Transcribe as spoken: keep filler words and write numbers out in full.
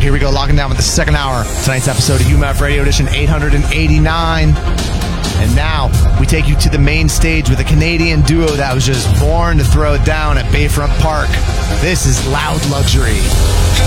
Here we go, locking down with the second hour. Tonight's episode of U M F Radio Edition eight eighty-nine. And now we take you to the main stage with a Canadian duo that was just born to throw it down at Bayfront Park. This is Loud Luxury.